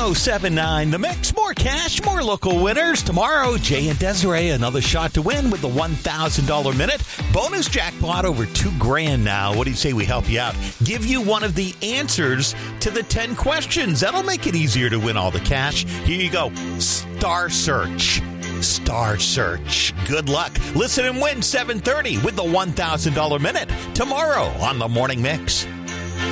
1079 The Mix. More cash, more local winners. Tomorrow, Jay and Desiree, another shot to win with the $1,000 minute. Bonus jackpot over $2,000 now. What do you say we help you out? Give you one of the answers to the 10 questions. That'll make it easier to win all the cash. Here you go. Star Search. Star Search. Good luck. Listen and win 7:30 with the $1,000 minute tomorrow on the Morning Mix.